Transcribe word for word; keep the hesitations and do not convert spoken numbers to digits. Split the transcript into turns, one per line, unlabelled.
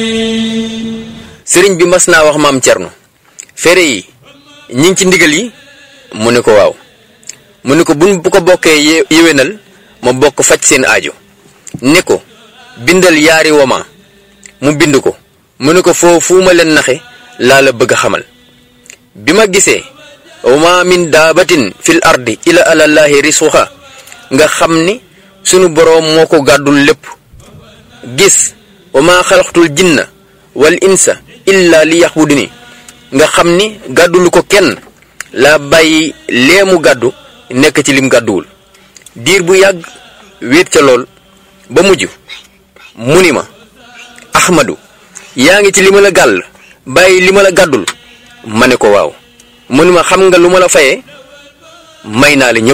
sëriñ bi mas naa wax maam Cerno fere yi ñi ngi ci ndigal yi mu ne ko waaw mu ne ko buñ bu ko bokkee yéwénal ma bokk faj seen aajo ne ko bindal yaari woma mu bind ko mu ne ko foofu ma leen naxe laa la bëgg a xamal bi ma gisee wama min daabatin fil ardi ila alallahi risuha nga xam ni sunu boroom moo ko gàddul lépp gis wama xalaqtul jinna wal insa illa li yaxbuduni nga xam ni gàddulu ko kenn laa bàyyi leemu gàddu nekk ci lim gàdduwul diir bu yàgg wéet ca lool ba mujj mu ni ma ahmadu yaa ngi ci li ma la gàll bàyyi li ma la gàddul ma ne ko waaw mu ni ma xam nga lu ma la fayee may naa la ñëpp